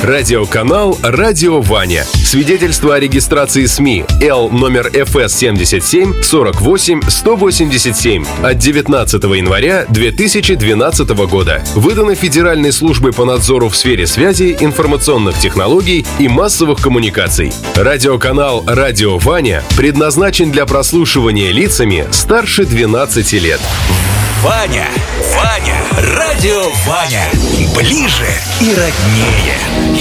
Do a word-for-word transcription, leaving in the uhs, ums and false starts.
Радиоканал «Радио Ваня». Свидетельство о регистрации СМИ Л номер эф эс семьдесят семь сорок восемь сто восемьдесят семь от девятнадцатого января две тысячи двенадцатого года. Выдано Федеральной службой по надзору в сфере связи, информационных технологий и массовых коммуникаций. Радиоканал «Радио Ваня» предназначен для прослушивания лицами старше двенадцати лет. Ваня, Ваня, Радио Ваня. Ближе и роднее.